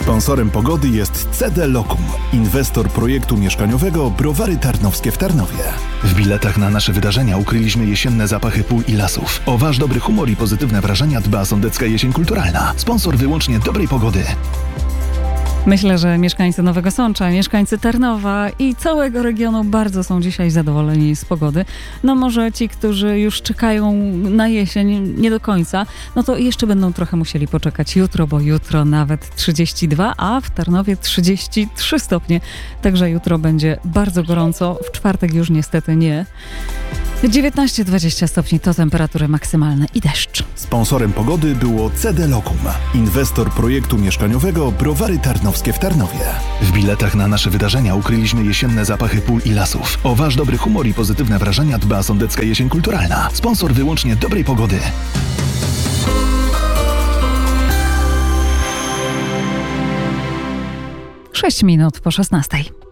Sponsorem pogody jest CD Lokum, inwestor projektu mieszkaniowego Browary Tarnowskie w Tarnowie. W biletach na nasze wydarzenia ukryliśmy jesienne zapachy pól i lasów. O wasz dobry humor i pozytywne wrażenia dba Sądecka Jesień Kulturalna. Sponsor wyłącznie dobrej pogody. Myślę, że mieszkańcy Nowego Sącza, mieszkańcy Tarnowa i całego regionu bardzo są dzisiaj zadowoleni z pogody. No może ci, którzy już czekają na jesień nie do końca, no to jeszcze będą trochę musieli poczekać jutro, bo jutro nawet 32, a w Tarnowie 33 stopnie. Także jutro będzie bardzo gorąco, w czwartek już niestety nie. 19-20 stopni to temperatury maksymalne i deszcz. Sponsorem pogody było CD Lokum, inwestor projektu mieszkaniowego Browary Tarnowskie w Tarnowie. W biletach na nasze wydarzenia ukryliśmy jesienne zapachy pól i lasów. O wasz dobry humor i pozytywne wrażenia dba Sądecka Jesień Kulturalna. Sponsor wyłącznie dobrej pogody. 6 minut po 16.